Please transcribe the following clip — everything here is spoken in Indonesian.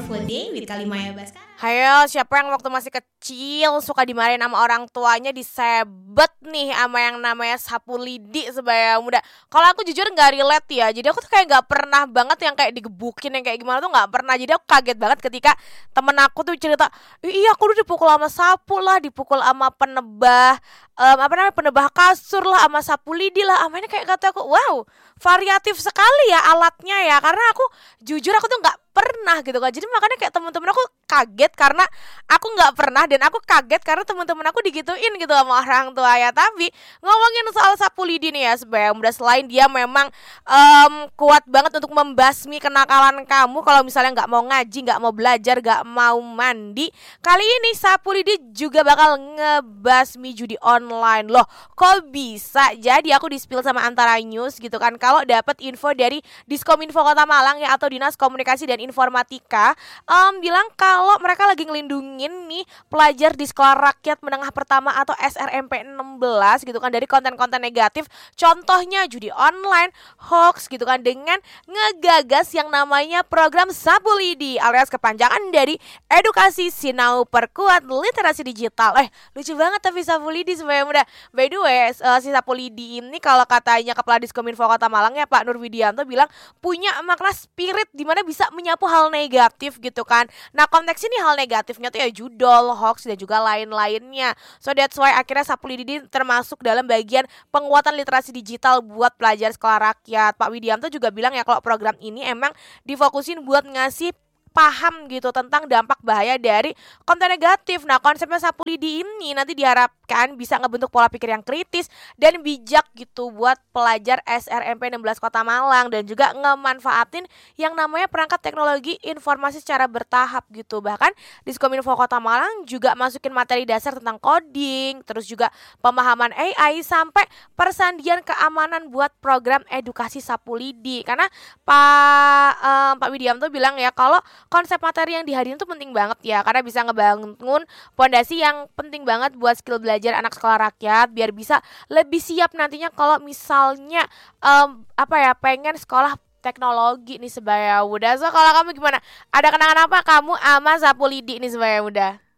Mindful Day with Kalimaya Baskara. Hayo, siapa yang waktu masih kecil suka dimarahin sama orang tuanya, disebet nih sama yang namanya sapu lidi sebaya muda. Kalau aku jujur gak relate ya. Jadi aku tuh kayak gak pernah banget yang kayak digebukin, yang kayak gimana tuh gak pernah. Jadi aku kaget banget ketika temen aku tuh cerita, iya aku tuh dipukul sama sapu lah, dipukul sama penebah penebah kasur lah, sama sapu lidi lah. Sama ini kayak kata aku, wow, variatif sekali ya alatnya ya. Karena aku jujur aku tuh gak pernah gitu kan. Jadi makanya kayak temen-temen aku kaget karena aku nggak pernah, dan aku kaget karena teman-teman aku digituin gitu sama orang tua ya. Tapi ngomongin soal sapu lidi nih ya sebaya muda, selain dia memang kuat banget untuk membasmi kenakalan kamu kalau misalnya nggak mau ngaji, nggak mau belajar, nggak mau mandi, kali ini sapu lidi juga bakal ngebasmi judi online loh. Kok bisa? Jadi aku di-spill sama Antara News gitu kan, kalau dapat info dari Diskominfo Kota Malang ya, atau Dinas Komunikasi dan Informatika, bilang kalau mereka lagi ngelindungin nih pelajar di sekolah rakyat menengah pertama atau SRMP 16 gitu kan dari konten-konten negatif, contohnya judi online, hoax gitu kan, dengan ngegagas yang namanya program Sapu Lidi alias kepanjangan dari Edukasi Sinau Perkuat Literasi Digital. Lucu banget tapi Sapu Lidi supaya muda. By the way, si Sapu Lidi ini kalau katanya Kepala Diskominfo Kota Malang ya Pak Nur Widianto bilang punya makna spirit dimana bisa menyapu hal negatif gitu kan. Nah konteks ini hal negatifnya tuh ya judol, hoax dan juga lain-lainnya. So that's why akhirnya Sapu Lidi termasuk dalam bagian penguatan literasi digital buat pelajar sekolah rakyat. Pak Widianto juga bilang ya kalau program ini emang difokusin buat ngasih paham gitu tentang dampak bahaya dari konten negatif. Nah konsepnya Sapu Lidi ini nanti diharapkan bisa ngebentuk pola pikir yang kritis dan bijak gitu buat pelajar SRMP 16 Kota Malang, dan juga ngemanfaatin yang namanya perangkat teknologi informasi secara bertahap gitu. Bahkan Diskominfo Kota Malang juga masukin materi dasar tentang coding, terus juga pemahaman AI sampai persandian keamanan buat program edukasi Sapu Lidi. Karena Pak Widianto bilang ya kalau konsep materi yang dihadirin tuh penting banget ya, karena bisa ngebangun pondasi yang penting banget buat skill belajar anak sekolah rakyat biar bisa lebih siap nantinya kalau misalnya pengen sekolah teknologi nih sebaya muda. So kalau kamu gimana? Ada kenangan apa kamu sama Sapu Lidi nih sebaya muda?